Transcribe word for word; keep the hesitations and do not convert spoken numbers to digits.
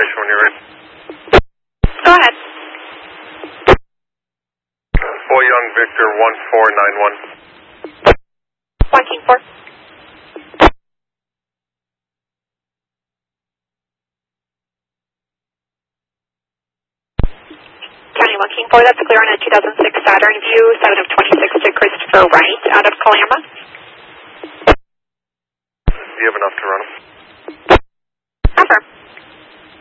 station when you're ready. Go ahead. Boy Young Victor one four nine one. one King four. County one King four, that's clear on a two thousand six Saturn View, seven of twenty-six to Christopher Wright out of Kalama. Do you have enough to run them?